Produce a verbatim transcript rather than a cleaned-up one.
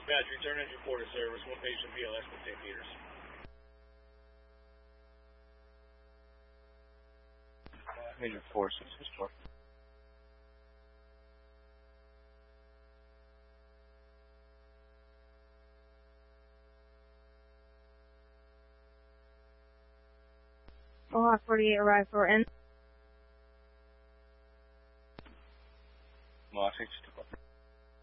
Badge, return engine four to service, one patient V L S with Saint Peters. Major four, six, six, four. Mohawk forty-eight arrived for N. Mohawk sixty-two.